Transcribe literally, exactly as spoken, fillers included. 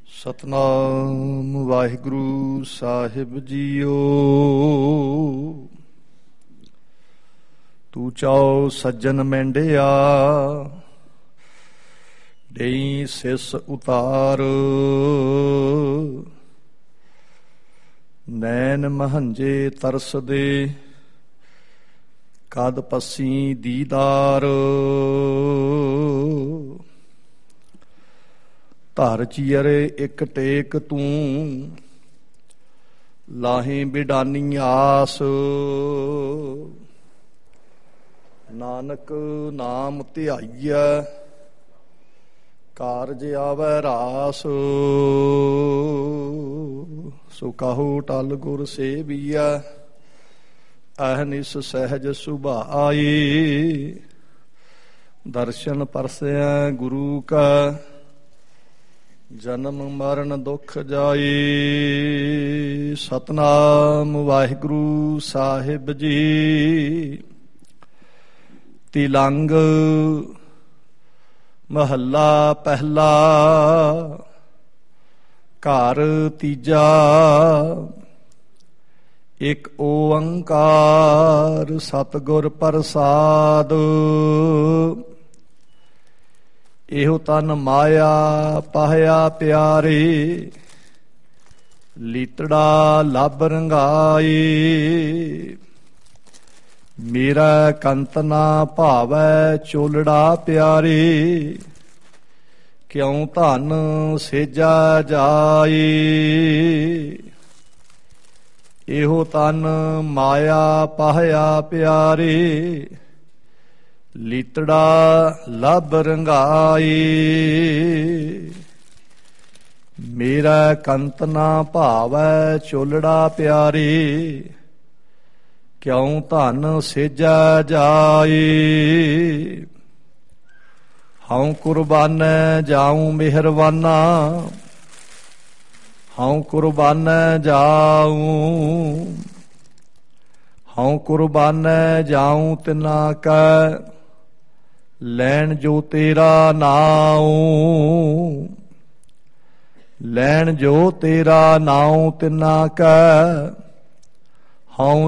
ਸਤਨਾਮ ਵਾਹਿਗੁਰੂ ਸਾਹਿਬ JIO. ਤੂੰ ਚਾਓ ਸੱਜਣ ਮਹਿੰਡਿਆ, ਡੇਈ ਸਿਸ ਉਤਾਰ। ਨੈਣ ਮਹੰਜੇ ਤਰਸਦੇ, ਕਦ ਪੱਸੀ ਦੀਦਾਰ। ਧਰ ਚੀਅਰੇ ਇੱਕ ਟੇਕ ਤੂੰ, ਲਾਹੀਂ ਬਿਡਾਨੀ ਆਸ। ਨਾਨਕ ਨਾਮ ਧਿਆਈਐ, ਕਾਰਜ ਆਵੈ ਰਾਸ। ਸੋ ਕਹੋ ਟਲ ਗੁਰ ਸੇਵੀਐ, ਅਹਨਿਸ ਸਹਿਜ ਸੁਭਾਈ। ਦਰਸ਼ਨ ਪਰਸੈ ਗੁਰੂ ਕਾ, ਜਨਮ ਮਰਨ ਦੁਖ ਜਾਈ। ਸਤਨਾਮ ਵਾਹਿਗੁਰੂ ਸਾਹਿਬ ਜੀ। ਤਿਲੰਗ ਮਹੱਲਾ ਪਹਿਲਾ, ਘਰ ਤੀਜਾ। ਇੱਕ ਓੰਕਾਰ ਸਤਿਗੁਰ ਪ੍ਰਸਾਦ। ਇਹੋ ਤਨ ਮਾਇਆ ਪਾਹਿਆ ਪਿਆਰੇ, ਲੀਤੜਾ ਲੱਭ ਰੰਗਾਏ। ਮੇਰਾ ਕੰਤ ਨਾ ਭਾਵੈ ਚੋਲੜਾ ਪਿਆਰੇ, ਕਿਉ ਧਨ ਸੇਜਾ ਜਾਏ। ਇਹੋ ਤਨ ਮਾਇਆ ਪਾਹਿਆ ਪਿਆਰੇ, ਲੀਤੜਾ ਲੱਭ ਰੰਗਾਏ। ਮੇਰਾ ਕੰਤ ਨਾ ਭਾਵੈ ਚੋਲੜਾ ਪਿਆਰੇ, ਕਿਉ ਧਨ ਸੇਜਾ ਜਾਏ। ਹਉ ਕੁਰਬਾਨੈ ਜਾਉ ਮਿਹਰਬਾਨਾ, ਹਉ ਕੁਰਬਾਨੈ ਜਾਉ। ਹਉ ਕੁਰਬਾਨੈ ਜਾਉ ਤਿਨਾ ਕੈ, ਲੈਣ ਜੋ ਤੇਰਾ ਨਾਉ। ਲੈਣ ਜੋ ਤੇਰਾ ਨਾਉ ਤਿਨਾ ਕੈ, ਹਉ